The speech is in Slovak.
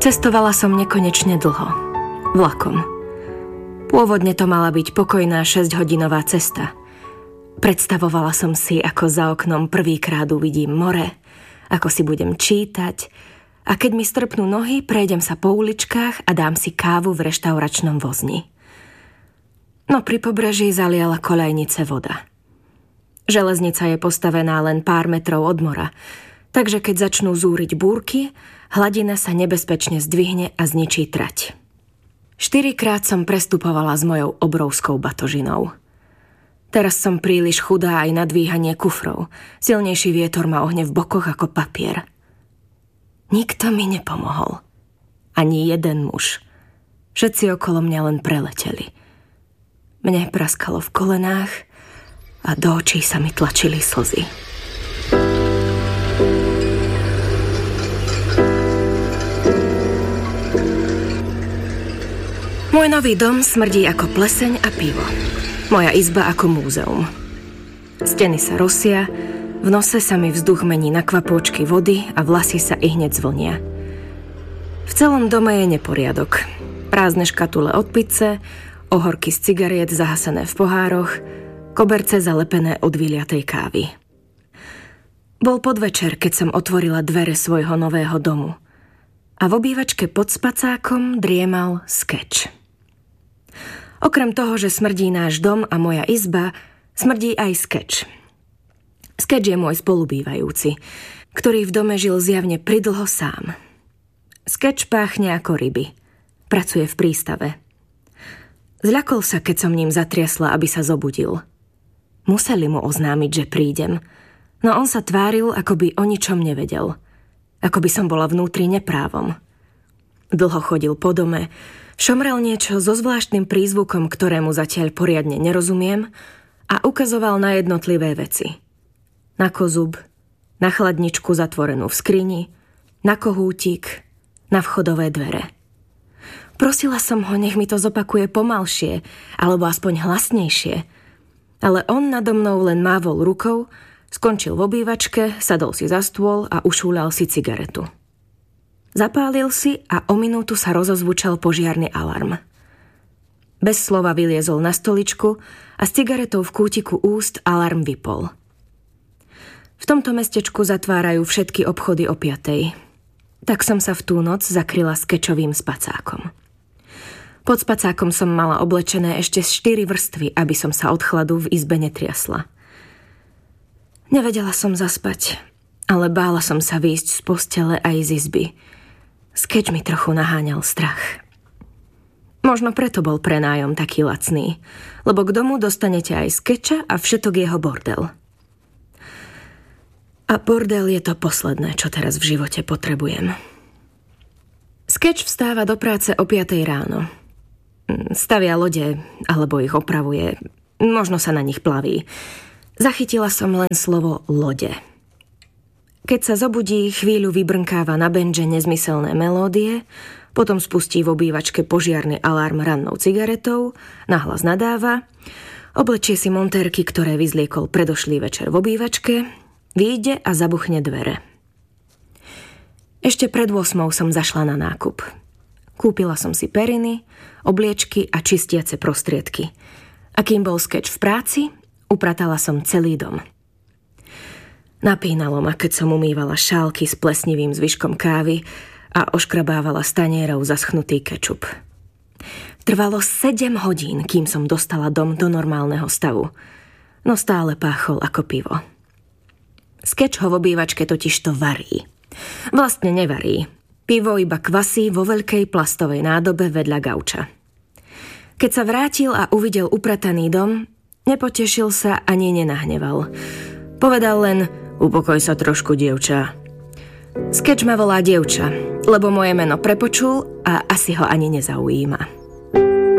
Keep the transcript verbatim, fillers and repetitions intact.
Cestovala som nekonečne dlho. Vlakom. Pôvodne to mala byť pokojná šesťhodinová cesta. Predstavovala som si, ako za oknom prvýkrát uvidím more, ako si budem čítať a keď mi strpnú nohy, prejdem sa po uličkách a dám si kávu v reštauračnom vozni. No pri pobreží zaliala koľajnice voda. Železnica je postavená len pár metrov od mora, takže keď začnú zúriť búrky, hladina sa nebezpečne zdvihne a zničí trať. Štyrikrát som prestupovala s mojou obrovskou batožinou. Teraz som príliš chudá aj na dvíhanie kufrov. Silnejší vietor ma ohne v bokoch ako papier. Nikto mi nepomohol. Ani jeden muž. Všetci okolo mňa len preleteli. Mne praskalo v kolenách a do očí sa mi tlačili slzy. Môj nový dom smrdí ako pleseň a pivo. Moja izba ako múzeum. Steny sa rosia, v nose sa mi vzduch mení na kvapôčky vody a vlasy sa ihneď zvlnia. V celom dome je neporiadok. Prázdne škatule od pice, ohorky z cigariet zahasené v pohároch, koberce zalepené od vyliatej kávy. Bol podvečer, keď som otvorila dvere svojho nového domu. A v obývačke pod spacákom driemal Sketch. Okrem toho, že smrdí náš dom a moja izba, smrdí aj Sketch. Sketch je môj spolubývajúci, ktorý v dome žil zjavne pridlho sám. Sketch páchne ako ryby. Pracuje v prístave. Zľakol sa, keď som ním zatriasla, aby sa zobudil. Museli mu oznámiť, že prídem, no on sa tváril, ako by o ničom nevedel. Ako by som bola vnútri neprávom. Dlho chodil po dome, šomrel niečo so zvláštnym prízvukom, ktorému zatiaľ poriadne nerozumiem, a ukazoval na jednotlivé veci. Na kozub, na chladničku zatvorenú v skrini, na kohútik, na vchodové dvere. Prosila som ho, nech mi to zopakuje pomalšie, alebo aspoň hlasnejšie. Ale on nado mnou len mávol rukou, skončil v obývačke, sadol si za stôl a ušúľal si cigaretu. Zapálil si a o minútu sa rozozvučal požiarny alarm. Bez slova vyliezol na stoličku a s cigaretou v kútiku úst alarm vypol. V tomto mestečku zatvárajú všetky obchody o piatej. Tak som sa v tú noc zakryla Skečovým spacákom. Pod spacákom som mala oblečené ešte štyri vrstvy, aby som sa od chladu v izbe netriasla. Nevedela som zaspať, ale bála som sa výjsť z postele aj z izby. Sketch mi trochu naháňal strach. Možno preto bol prenájom taký lacný, lebo k domu dostanete aj Sketcha a všetok jeho bordel. A bordel je to posledné, čo teraz v živote potrebujem. Sketch vstáva do práce o piatej ráno. Stavia lode, alebo ich opravuje. Možno sa na nich plaví. Zachytila som len slovo lode. Keď sa zobudí, chvíľu vybrnkáva na benže nezmyselné melódie, potom spustí v obývačke požiarny alarm rannou cigaretou, nahlas nadáva, oblečie si montérky, ktoré vyzliekol predošlý večer v obývačke, vyjde a zabuchne dvere. Ešte pred ôsmou som zašla na nákup. Kúpila som si periny, obliečky a čistiace prostriedky. A kým bol Sketch v práci, upratala som celý dom. Napínalo ma, keď som umývala šálky s plesnivým zvyškom kávy a oškrabávala stanierov zaschnutý kečup. Trvalo sedem hodín, kým som dostala dom do normálneho stavu, no stále páchol ako pivo. Sketch ho v obývačke totiž to varí. Vlastne nevarí. Pivo iba kvasí vo veľkej plastovej nádobe vedľa gauča. Keď sa vrátil a uvidel uprataný dom, nepotešil sa ani nenahneval. Povedal len: upokoj sa trošku, dievča. Sketch ma volá dievča, lebo moje meno prepočul a asi ho ani nezaujíma.